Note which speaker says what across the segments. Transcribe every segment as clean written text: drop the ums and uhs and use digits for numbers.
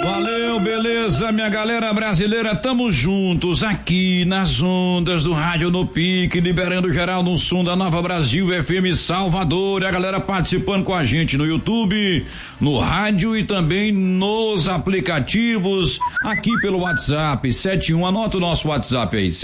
Speaker 1: Valeu, beleza, minha galera brasileira, tamo juntos aqui nas ondas do Rádio no Pique, liberando geral no som da Nova Brasil FM Salvador, e a galera participando com a gente no YouTube, no rádio e também nos aplicativos, aqui pelo WhatsApp, 71, anota o nosso WhatsApp aí,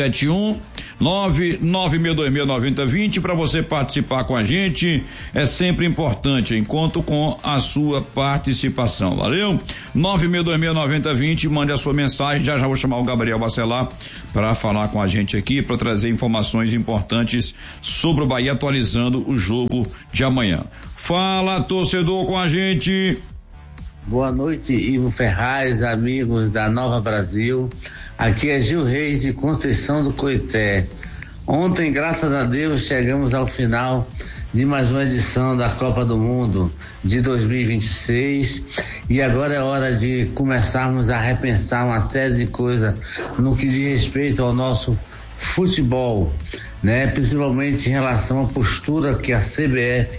Speaker 1: 71996269020, para você participar com a gente, é sempre importante, hein? Conto com a sua participação, valeu? 962269020, mande a sua mensagem, já vou chamar o Gabriel Bacelar para falar com a gente aqui, para trazer informações importantes sobre o Bahia, atualizando o jogo de amanhã. Fala, torcedor, com a gente.
Speaker 2: Boa noite, Ivo Ferraz, amigos da Nova Brasil, aqui é Gil Reis de Conceição do Coité. Ontem, graças a Deus, chegamos ao final de mais uma edição da Copa do Mundo de 2026 e agora é hora de começarmos a repensar uma série de coisas no que diz respeito ao nosso futebol, né? Principalmente em relação à postura que a CBF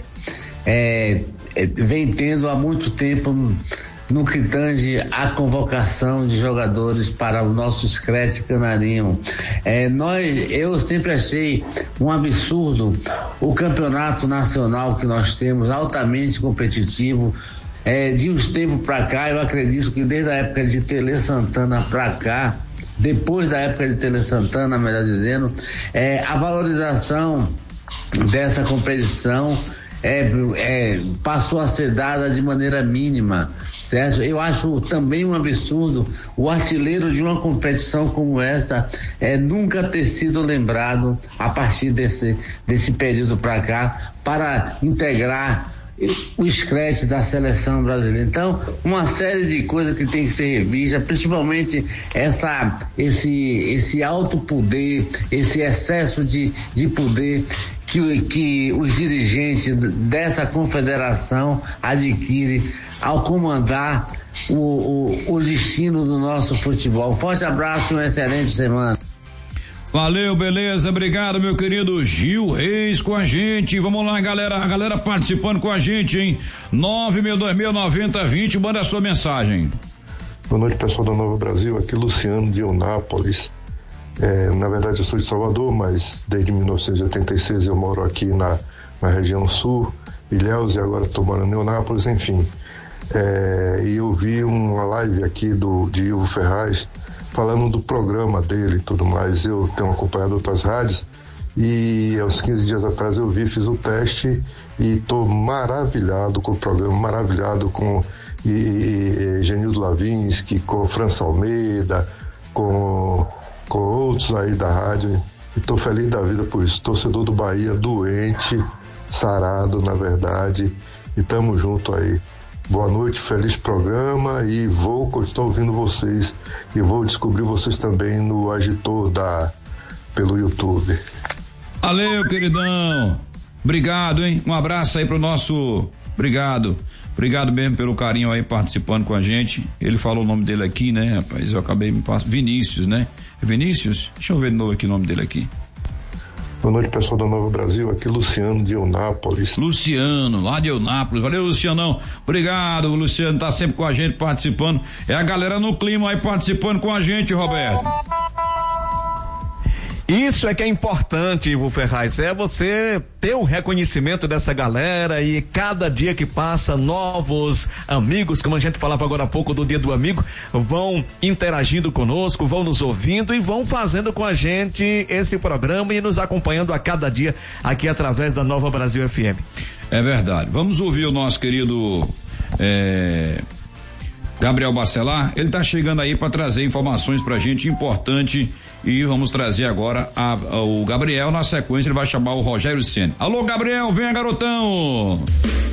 Speaker 2: vem tendo há muito tempo no que tange a convocação de jogadores para o nosso Scratch Canarinho. Eu sempre achei um absurdo o campeonato nacional que nós temos, altamente competitivo. De uns tempos para cá, eu acredito que desde a época de Tele Santana para cá, depois da época de Tele Santana, melhor dizendo, a valorização dessa competição passou a ser dada de maneira mínima, certo? Eu acho também um absurdo o artilheiro de uma competição como essa nunca ter sido lembrado a partir desse período para cá para integrar o scratch da seleção brasileira. Então, uma série de coisas que tem que ser revista, principalmente esse alto poder, esse excesso de poder que os dirigentes dessa confederação adquirem ao comandar o destino do nosso futebol. Forte abraço e uma excelente semana.
Speaker 1: Valeu, beleza, obrigado, meu querido Gil Reis com a gente. Vamos lá, galera, a galera participando com a gente, hein? 962269020, manda a sua mensagem.
Speaker 3: Boa noite, pessoal da Nova Brasil, aqui Luciano de Eunápolis. Na verdade eu sou de Salvador, mas desde 1986 eu moro aqui na região sul, Ilhéus, e agora estou morando em Eunápolis, enfim. E eu vi uma live aqui de Ivo Ferraz falando do programa dele e tudo mais. Eu tenho acompanhado outras rádios e há uns 15 dias atrás eu fiz o teste e estou maravilhado com o programa, maravilhado com Genildo Lavinsky, com França Almeida, com outros aí da rádio, e estou feliz da vida por isso. Torcedor do Bahia, doente, sarado, na verdade, e tamo junto aí. Boa noite, feliz programa, e vou continuar ouvindo vocês e vou descobrir vocês também no Agitor pelo YouTube.
Speaker 1: Valeu, queridão, obrigado, hein? Um abraço aí pro nosso, obrigado mesmo pelo carinho aí participando com a gente. Ele falou o nome dele aqui, né, rapaz? Eu acabei me passando. Vinícius, né? Vinícius? Deixa eu ver de novo aqui o nome dele aqui.
Speaker 3: Boa noite, pessoal da Nova Brasil, aqui Luciano de Eunápolis.
Speaker 1: Luciano, lá de Eunápolis, valeu, Lucianão, obrigado, o Luciano tá sempre com a gente participando, é a galera no clima aí participando com a gente, Roberto.
Speaker 4: Isso é que é importante, Ivo Ferraz, é você ter o reconhecimento dessa galera e cada dia que passa, novos amigos, como a gente falava agora há pouco do Dia do Amigo, vão interagindo conosco, vão nos ouvindo e vão fazendo com a gente esse programa e nos acompanhando a cada dia aqui através da Nova Brasil FM.
Speaker 1: É verdade. Vamos ouvir o nosso querido Gabriel Bacelar, ele tá chegando aí para trazer informações pra gente importante. E vamos trazer agora o Gabriel, na sequência ele vai chamar o Rogério Ceni. Alô, Gabriel, venha, garotão!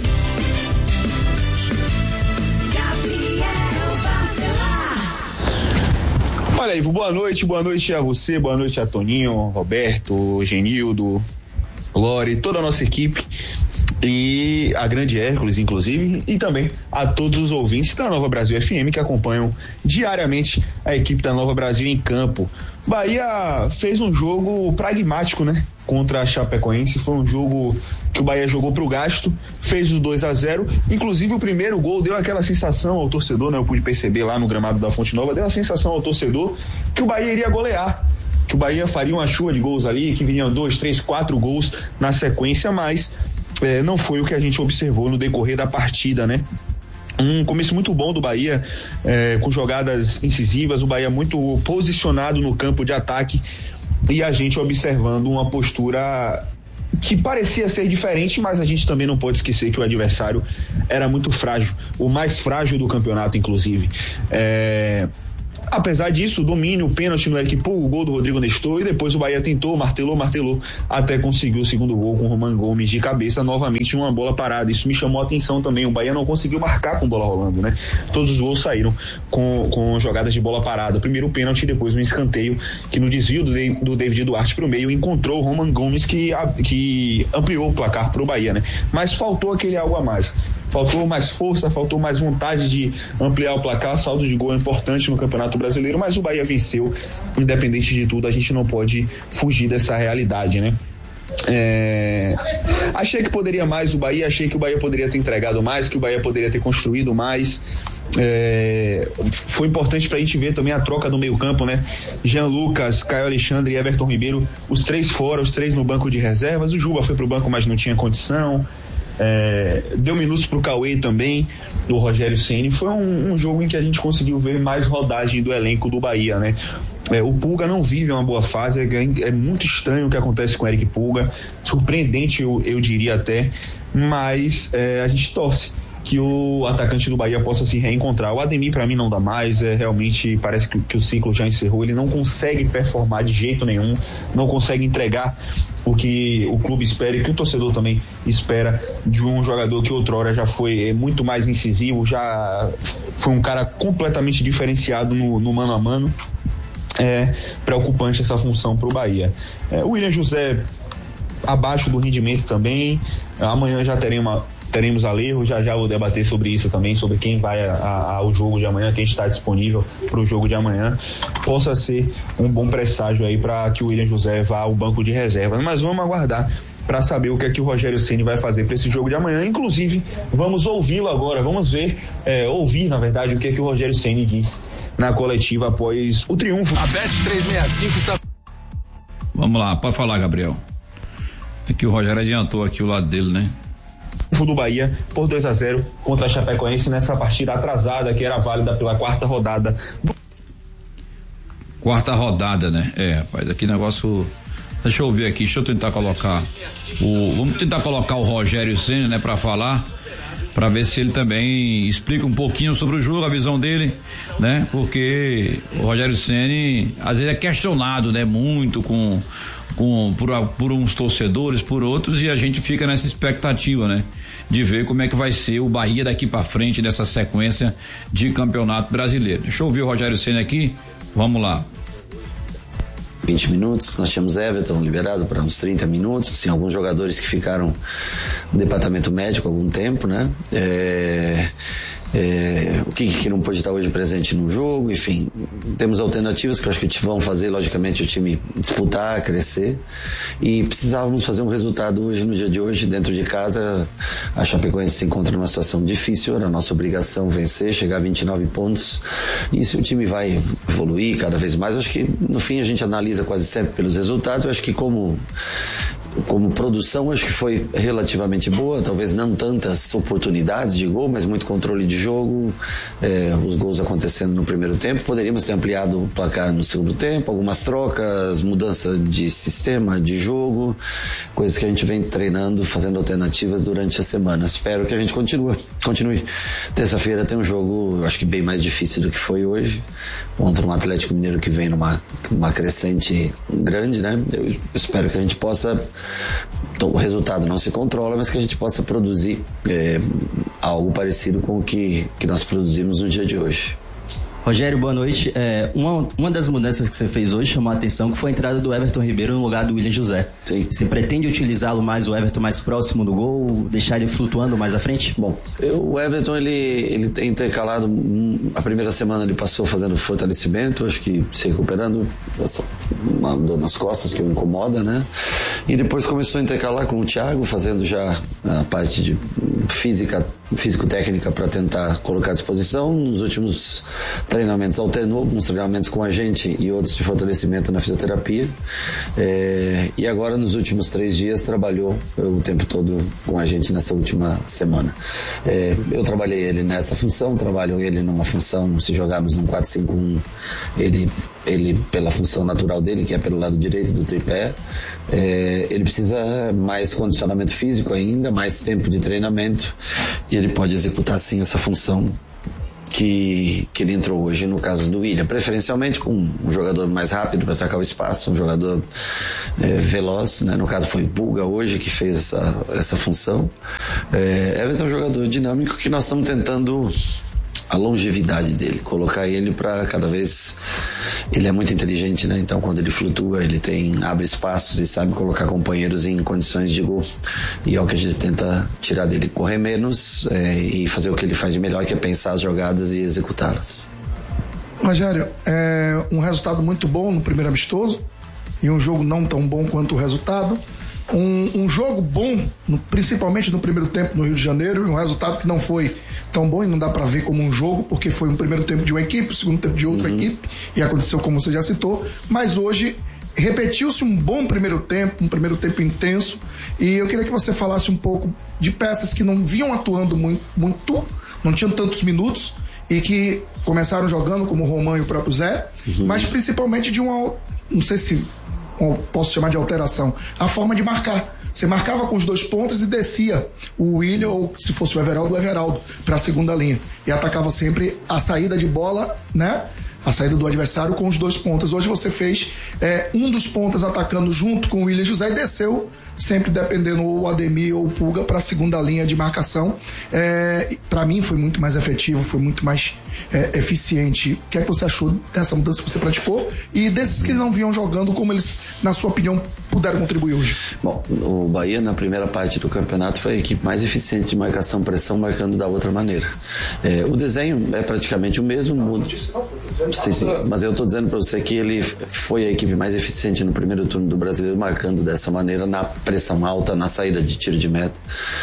Speaker 5: Olha, Ivo, boa noite a você, boa noite a Toninho, Roberto, Genildo, Glória, toda a nossa equipe e a grande Hércules, inclusive, e também a todos os ouvintes da Nova Brasil FM que acompanham diariamente a equipe da Nova Brasil em campo. Bahia fez um jogo pragmático, né? contra a Chapecoense. Foi um jogo que o Bahia jogou pro gasto, fez o 2-0, inclusive o primeiro gol deu aquela sensação ao torcedor, né? Eu pude perceber lá no gramado da Fonte Nova, deu a sensação ao torcedor que o Bahia iria golear, que o Bahia faria uma chuva de gols ali, que viriam 2, 3, 4 gols na sequência, mas não foi o que a gente observou no decorrer da partida, né? Um começo muito bom do Bahia, com jogadas incisivas, o Bahia muito posicionado no campo de ataque e a gente observando uma postura que parecia ser diferente, mas a gente também não pode esquecer que o adversário era muito frágil, o mais frágil do campeonato, inclusive. Apesar disso, o domínio, o pênalti no Eric Pulga, o gol do Rodrigo Nestor, e depois o Bahia tentou, martelou, até conseguiu o segundo gol com o Roman Gomes de cabeça, novamente uma bola parada. Isso me chamou a atenção também, o Bahia não conseguiu marcar com bola rolando, né? Todos os gols saíram com jogadas de bola parada. Primeiro o pênalti, depois um escanteio, que no desvio do David Duarte pro meio, encontrou o Roman Gomes, que ampliou o placar pro Bahia, né? Mas faltou aquele algo a mais. Faltou mais força, faltou mais vontade de ampliar o placar. Saldo de gol é importante no Campeonato Brasileiro, mas o Bahia venceu. Independente de tudo, a gente não pode fugir dessa realidade, né? Achei que poderia mais o Bahia, achei que o Bahia poderia ter entregado mais, que o Bahia poderia ter construído mais. Foi importante pra gente ver também a troca do meio campo, né? Jean Lucas, Caio Alexandre e Everton Ribeiro, os três fora, os três no banco de reservas. O Juba foi pro banco, mas não tinha condição. Deu minutos pro Cauê também, do Rogério Ceni. Foi um jogo em que a gente conseguiu ver mais rodagem do elenco do Bahia, né? O Pulga não vive uma boa fase, é muito estranho o que acontece com o Eric Pulga, surpreendente eu diria até, mas a gente torce que o atacante do Bahia possa se reencontrar. O Ademir pra mim não dá mais, realmente parece que o ciclo já encerrou, ele não consegue performar de jeito nenhum, não consegue entregar o que o clube espera e que o torcedor também espera de um jogador que outrora já foi muito mais incisivo, já foi um cara completamente diferenciado no mano a mano. Preocupante essa função pro Bahia. O William José abaixo do rendimento também. Amanhã já teremos Alejo, já vou debater sobre isso também, sobre quem vai ao jogo de amanhã, quem está disponível para o jogo de amanhã, possa ser um bom presságio aí para que o William José vá ao banco de reserva. Mas vamos aguardar para saber o que é que o Rogério Ceni vai fazer para esse jogo de amanhã. Inclusive, vamos ouvi-lo agora, vamos ouvir, na verdade, o que é que o Rogério Ceni diz na coletiva após o triunfo.
Speaker 6: A Bet365 está...
Speaker 1: Vamos lá, pode falar, Gabriel. É que o Rogério adiantou aqui o lado dele, né?
Speaker 5: Do Bahia por 2-0 contra a Chapecoense nessa partida atrasada que era válida pela quarta rodada.
Speaker 1: Quarta rodada, né? Rapaz, aqui negócio. Deixa eu ver aqui, deixa eu tentar colocar vamos tentar colocar o Rogério Ceni, né, pra falar, pra ver se ele também explica um pouquinho sobre o jogo, a visão dele, né? Porque o Rogério Ceni às vezes é questionado, né, muito por uns torcedores, por outros, e a gente fica nessa expectativa, né, de ver como é que vai ser o Bahia daqui pra frente nessa sequência de Campeonato Brasileiro. Deixa eu ouvir o Rogério Ceni aqui, vamos lá.
Speaker 7: 20 minutos, nós tínhamos Everton liberado para uns 30 minutos, assim, alguns jogadores que ficaram no departamento médico há algum tempo, né? O que não pode estar hoje presente no jogo, enfim, temos alternativas que eu acho que vão fazer, logicamente, o time disputar, crescer, e precisávamos fazer um resultado hoje, no dia de hoje, dentro de casa. A Chapecoense se encontra numa situação difícil, era a nossa obrigação vencer, chegar a 29 pontos, e se o time vai evoluir cada vez mais, eu acho que no fim a gente analisa quase sempre pelos resultados. Eu acho que como produção, acho que foi relativamente boa, talvez não tantas oportunidades de gol, mas muito controle de jogo, os gols acontecendo no primeiro tempo. Poderíamos ter ampliado o placar no segundo tempo, algumas trocas, mudança de sistema, de jogo, coisas que a gente vem treinando, fazendo alternativas durante a semana. Espero que a gente continue. Terça-feira tem um jogo, acho que bem mais difícil do que foi hoje, contra um Atlético Mineiro que vem numa crescente grande, né? Eu espero que a gente possa, o resultado não se controla, mas que a gente possa produzir algo parecido com o que nós produzimos no dia de hoje.
Speaker 8: Rogério, boa noite. Uma das mudanças que você fez hoje chamou a atenção, que foi a entrada do Everton Ribeiro no lugar do William José.
Speaker 7: Sim.
Speaker 8: Você pretende utilizá-lo mais, o Everton mais próximo do gol, deixar ele flutuando mais à frente?
Speaker 7: Bom, o Everton, ele tem intercalado, a primeira semana ele passou fazendo fortalecimento, acho que se recuperando, uma dor nas costas que o incomoda, né? E depois começou a intercalar com o Thiago, fazendo já a parte de físico-técnica para tentar colocar à disposição. Nos últimos treinamentos alternou, uns treinamentos com a gente e outros de fortalecimento na fisioterapia. E agora, nos últimos 3 dias, trabalhou o tempo todo com a gente nessa última semana. Eu trabalhei ele nessa função, trabalho ele numa função, se jogarmos num 4-5-1, ele pela função natural dele, que é pelo lado direito do tripé, ele precisa mais condicionamento físico ainda, mais tempo de treinamento, e ele pode executar sim essa função que ele entrou hoje no caso do William, preferencialmente com um jogador mais rápido para atacar o espaço, um jogador veloz, né? No caso foi o Pulga hoje que fez essa função. Everton é um jogador dinâmico que nós estamos tentando a longevidade dele, colocar ele para cada vez, ele é muito inteligente, né? Então quando ele flutua, ele abre espaços e sabe colocar companheiros em condições de gol, e é o que a gente tenta tirar dele, correr menos e fazer o que ele faz de melhor, que é pensar as jogadas e executá-las.
Speaker 9: Rogério, um resultado muito bom no primeiro amistoso e um jogo não tão bom quanto o resultado. Um jogo bom, principalmente no primeiro tempo no Rio de Janeiro, e um resultado que não foi tão bom e não dá para ver como um jogo, porque foi um primeiro tempo de uma equipe, o segundo tempo de outra equipe, e aconteceu como você já citou, mas hoje repetiu-se um bom primeiro tempo intenso, e eu queria que você falasse um pouco de peças que não vinham atuando muito, não tinham tantos minutos, e que começaram jogando, como o Romão e o próprio Zé, mas principalmente de uma, não sei se posso chamar de alteração, a forma de marcar. Você marcava com os 2 pontas e descia o William, ou se fosse o Everaldo para a segunda linha, e atacava sempre a saída de bola, né? A saída do adversário com os 2 pontas. Hoje você fez um dos pontas atacando junto com o William José e desceu sempre dependendo ou o Ademir ou o Pulga para a segunda linha de marcação. Para mim foi muito mais efetivo, foi muito mais eficiente. O que é que você achou dessa mudança que você praticou e desses que não vinham jogando, como eles, na sua opinião, puderam contribuir hoje?
Speaker 7: Bom, o Bahia na primeira parte do campeonato foi a equipe mais eficiente de marcação-pressão, marcando da outra maneira. O desenho é praticamente o mesmo. Sim, mas eu estou dizendo para você que ele foi a equipe mais eficiente no primeiro turno do Brasileiro, marcando dessa maneira na pressão alta, na saída de tiro de meta.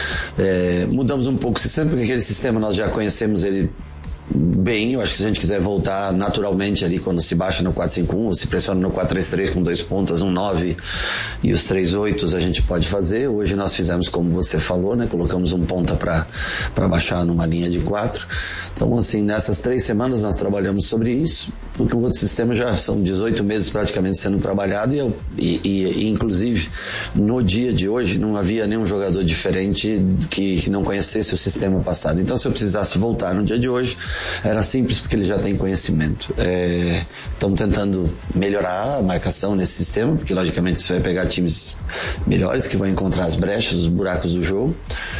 Speaker 7: Mudamos um pouco o sistema, porque aquele sistema nós já conhecemos ele bem. Eu acho que se a gente quiser voltar naturalmente ali, quando se baixa no 4-5-1 ou se pressiona no 4-3-3 com 2 pontas, 9 e os 3 8, a gente pode fazer. Hoje nós fizemos como você falou, né? Colocamos um ponta para baixar numa linha de 4. Então, assim, nessas 3 semanas nós trabalhamos sobre isso, porque o outro sistema já são 18 meses praticamente sendo trabalhado e inclusive no dia de hoje não havia nenhum jogador diferente que não conhecesse o sistema passado. Então, se eu precisasse voltar no dia de hoje, era simples, porque ele já tem conhecimento. Estamos tentando melhorar a marcação nesse sistema, porque logicamente você vai pegar times melhores que vão encontrar as brechas, os buracos do jogo.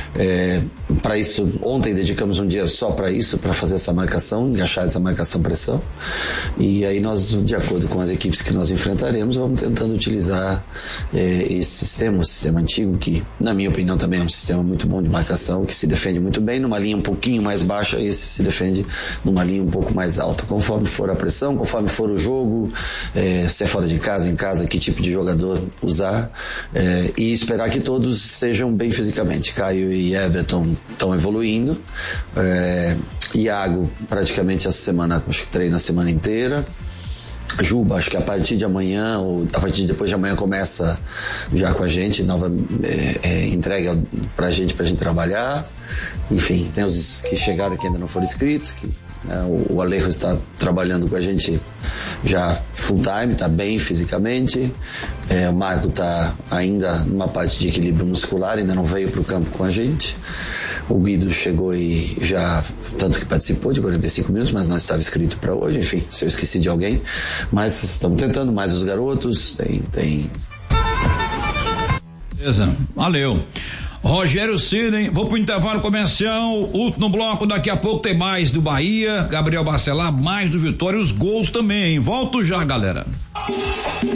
Speaker 7: Para isso, ontem dedicamos um dia só para isso, para fazer essa marcação, encaixar essa marcação-pressão, e aí nós, de acordo com as equipes que nós enfrentaremos, vamos tentando utilizar esse sistema, o sistema antigo, que na minha opinião também é um sistema muito bom de marcação, que se defende muito bem numa linha um pouquinho mais baixa, esse se defende numa linha um pouco mais alta, conforme for a pressão, conforme for o jogo, se é fora de casa, em casa, que tipo de jogador usar, e esperar que todos estejam bem fisicamente. Caio e Everton estão evoluindo, Iago praticamente essa semana, acho que treina a semana inteira. Juba, acho que a partir de amanhã ou a partir de depois de amanhã começa já com a gente, nova entrega pra gente trabalhar. Enfim, tem os que chegaram que ainda não foram inscritos, que o Alejo está trabalhando com a gente já full time, está bem fisicamente. O Marco está ainda numa parte de equilíbrio muscular, ainda não veio para o campo com a gente. O Guido chegou e já, tanto que participou de 45 minutos, mas não estava inscrito para hoje. Enfim, se eu esqueci de alguém, mas estamos tentando, mais os garotos, tem...
Speaker 1: Beleza, valeu. Rogério Ceni, vou pro intervalo comercial, último bloco, daqui a pouco tem mais do Bahia, Gabriel Bacelar, mais do Vitória, os gols também, volto já, galera.